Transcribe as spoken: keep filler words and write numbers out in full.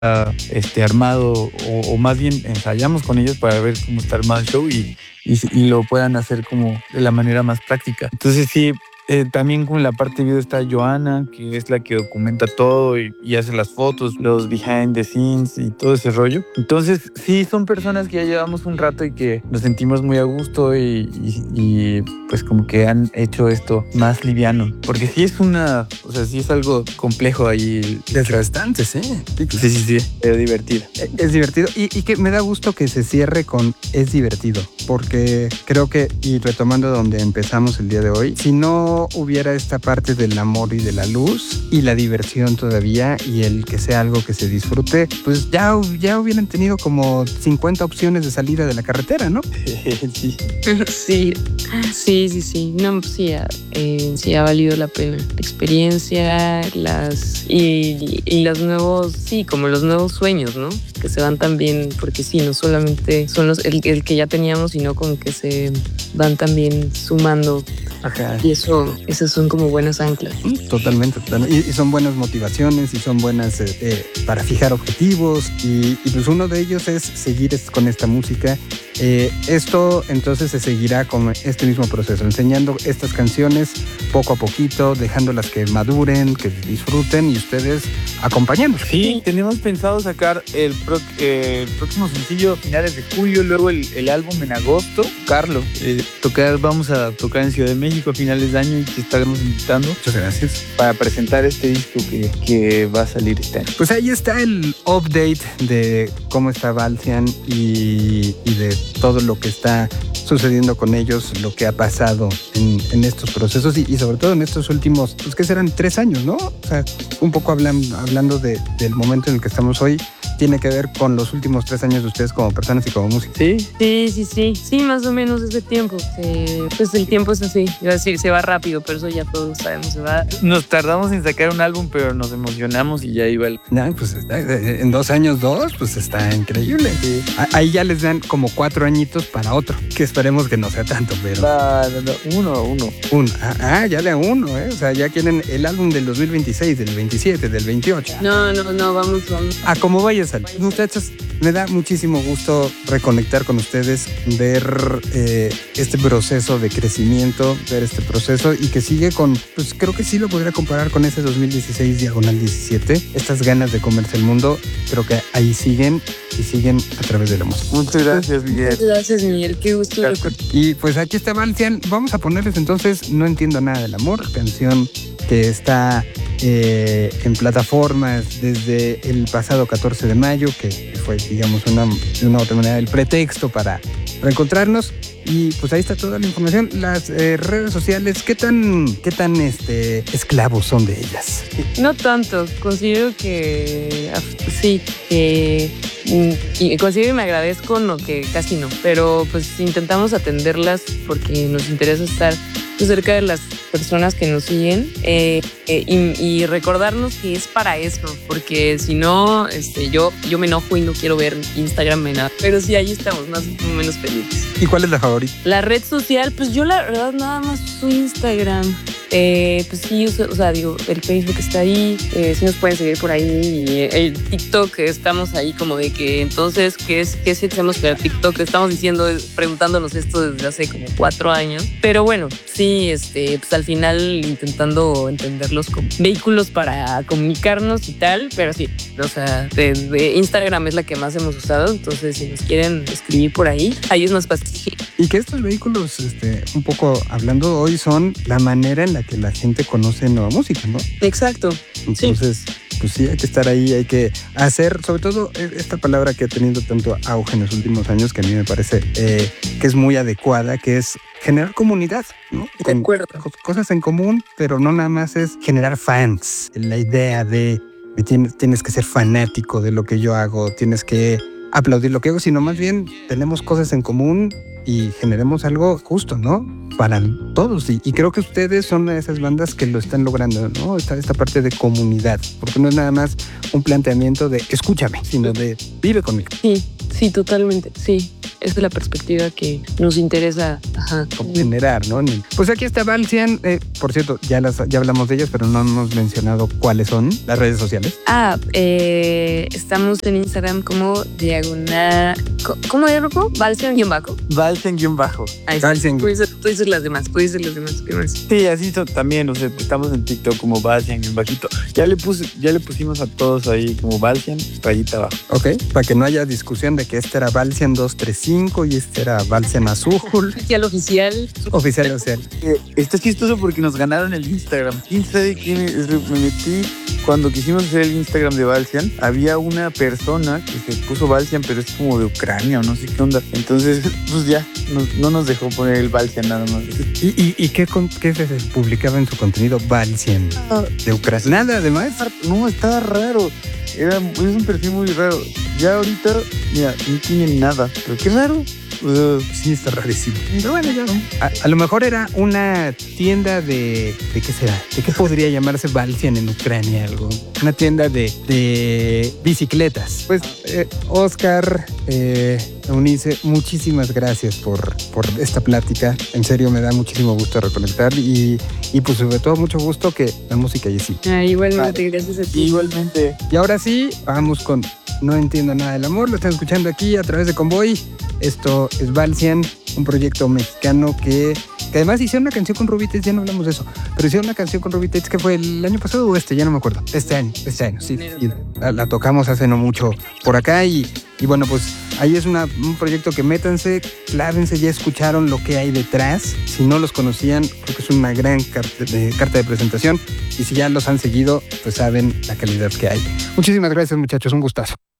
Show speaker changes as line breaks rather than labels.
este, armado, o, o más bien ensayamos con ellos para ver cómo está armado el show y, y, y lo puedan hacer como de la manera más práctica. Entonces sí, eh, también con la parte de video está Joana, que es la que documenta todo y, y hace las fotos, los behind the scenes y todo ese rollo. Entonces sí, son personas que ya llevamos un rato y que nos sentimos muy a gusto y, y, y pues como que han hecho esto más liviano. Porque sí es una, o sea, sí es algo complejo ahí.
Desgastante, sí.
Sí, sí, sí, pero divertido.
Es divertido y, y que me da gusto que se cierre con es divertido, porque creo que, y retomando donde empezamos el día de hoy, si no hubiera esta parte del amor y de la luz y la diversión todavía y el que sea algo que se disfrute, pues ya, ya hubieran tenido como cincuenta opciones de salida de la carretera, ¿no?
Sí.
Sí, sí, sí, sí. No, sí, eh, sí ha valido la pena. La experiencia, las y, y los nuevos, sí, como los nuevos sueños, ¿no? Que se van también, porque sí, no solamente son los el, el que ya teníamos, sino como que se van también sumando.
Ajá.
Y eso, esas son como buenas anclas.
Totalmente, totalmente. Y, y son buenas motivaciones y son buenas eh, eh, para fijar objetivos y, y pues uno de ellos es seguir es, con esta música. Eh, esto entonces se seguirá con este mismo proceso, enseñando estas canciones poco a poquito, dejándolas que maduren, que disfruten y ustedes acompañándolos.
Sí, tenemos pensado sacar el, pro, eh, el próximo sencillo a finales de julio, luego el, el álbum en agosto. Carlos, eh, tocar, vamos a tocar en Ciudad de México a finales de año y te estaremos invitando.
Muchas gracias.
Para presentar este disco que, que va a salir este año.
Pues ahí está el update de cómo está Balsian y, y de todo lo que está sucediendo con ellos, lo que ha pasado en, en estos procesos y, y sobre todo en estos últimos, pues que serán tres años, ¿no? O sea, un poco hablan, hablando de, del momento en el que estamos hoy, tiene que ver con los últimos tres años de ustedes como personas y como músicos.
Sí,
sí, sí, sí, sí, más o menos ese tiempo. Eh, pues el tiempo es así, iba a decir, se va rápido, pero eso ya todos lo sabemos, se va.
Nos tardamos en sacar un álbum, pero nos emocionamos y ya iba el...
No, pues está, en dos años, dos, pues está increíble. Sí. Ahí ya les dan como cuatro añitos para otro, que esperemos que no sea tanto, pero...
No, no, no, uno, uno.
Uno, ah, ah, ya de uno, ¿eh? O sea, ya quieren el álbum del dos mil veintiséis, del veintisiete, del veintiocho.
No, no, no, vamos, vamos.
A como vayas. Muchachos, me da muchísimo gusto reconectar con ustedes, ver eh, este proceso de crecimiento, ver este proceso y que sigue con, pues creo que sí lo podría comparar con ese dos mil dieciséis diagonal diecisiete. Estas ganas de comerse el mundo, creo que ahí siguen y siguen a través de la música.
Muchas gracias, Miguel.
Muchas gracias, Miguel. Qué gusto.
Y pues aquí está Balsian. Vamos a ponerles entonces No entiendo nada del amor, canción que está eh, en plataformas desde el pasado catorce de mayo, que fue, digamos, una, de una u otra manera el pretexto para reencontrarnos. Y pues ahí está toda la información. Las eh, redes sociales, ¿qué tan, qué tan este, esclavos son de ellas?
No tanto. Considero que sí, que y considero y me agradezco no, que casi no, pero pues intentamos atenderlas porque nos interesa estar cerca de las personas que nos siguen eh, eh, y, y recordarnos que es para eso, porque si no, este, yo, yo me enojo y no quiero ver Instagram ni nada, pero sí, ahí estamos, más o menos pendientes.
¿Y cuál es la favorita?
La red social, pues yo la verdad nada más uso Instagram. Eh, pues sí, o sea, digo, el Facebook está ahí, eh, sí nos pueden seguir por ahí, y el TikTok estamos ahí como de que entonces, ¿qué es qué es hacemos para TikTok? Estamos diciendo, preguntándonos esto desde hace como cuatro años, pero bueno, sí, este, pues al final intentando entenderlos como vehículos para comunicarnos y tal, pero sí, o sea, de, de Instagram es la que más hemos usado, entonces si nos quieren escribir por ahí, ahí es más fácil.
Y que estos vehículos, este, un poco hablando hoy, son la manera en la que la gente conoce nueva música, ¿no?
Exacto.
Entonces, sí. Pues sí, hay que estar ahí, hay que hacer, sobre todo esta palabra que ha tenido tanto auge en los últimos años, que a mí me parece eh, que es muy adecuada, que es generar comunidad, ¿no?
De acuerdo.
Con cosas en común, pero no nada más es generar fans. La idea de, de tienes, tienes que ser fanático de lo que yo hago, tienes que aplaudir lo que hago, sino más bien tenemos cosas en común y generemos algo justo, ¿no? Para todos. Y, y creo que ustedes son una de esas bandas que lo están logrando, ¿no? Esta, esta parte de comunidad, porque no es nada más un planteamiento de escúchame, sino de vive conmigo.
Sí, sí, totalmente, sí. esa es la perspectiva que nos interesa, ajá,
como generar, ¿no? Pues aquí está Balsian. Eh, por cierto, ya, las, ya hablamos de ellas, pero no hemos mencionado cuáles son las redes sociales.
Ah, eh, estamos en Instagram como diagonal... ¿Cómo es, Rocco? Balsian-bajo.
Balsian-bajo.
Ahí sí.
Balsian.
Puedes ser, puedes ser las demás, puedes ser las demás. ¿Qué más?
Sí, así son también, o sea, estamos en TikTok como Balsian-bajito. Ya le puse, ya le pusimos a todos ahí como Balsian, rayita abajo.
Ok, para que no haya discusión de que este era Balsian doscientos treinta y cinco y este era Balsian Azul.
Oficial, oficial.
Oficial, oficial.
Eh, está chistoso porque nos ganaron el Instagram. ¿Quién sabe quién es? Me metí cuando quisimos hacer el Instagram de Balsian. Había una persona que se puso Balsian, pero es como de Ucrania o no sé qué onda. Entonces, pues ya, no, no nos dejó poner el Balsian nada más.
¿Y, y, y qué, con, qué se publicaba en su contenido Balsian? ¿De Ucrania? Nada, además.
No, estaba raro. Era, es un perfil muy raro. Ya ahorita, mira, no tiene nada. Pero qué raro.
Uh, sí, está rarísimo. Pero bueno, ya. A, a lo mejor era una tienda de... ¿De qué será? ¿De qué podría llamarse Balsian en Ucrania? Algo. Una tienda de, de bicicletas. Pues, eh, Oscar, eh, Eunice, muchísimas gracias por, por esta plática. En serio, me da muchísimo gusto reconectar y, y pues sobre todo mucho gusto que la música y así.
Ah, igualmente, gracias a ti.
Igualmente.
Y ahora sí, vamos con No Entiendo Nada del Amor. Lo están escuchando aquí a través de Convoy. Esto es Balsian, un proyecto mexicano que, que además hicieron una canción con Ruby Tates, ya no hablamos de eso, pero hicieron una canción con Ruby Tates que fue el año pasado o este, ya no me acuerdo. Este año, este año, sí. Y la, la tocamos hace no mucho por acá y, y bueno, pues ahí es una, un proyecto que métanse, clávense, ya escucharon lo que hay detrás. Si no los conocían, creo que es una gran carta de, carta de presentación y si ya los han seguido, pues saben la calidad que hay. Muchísimas gracias, muchachos, un gustazo.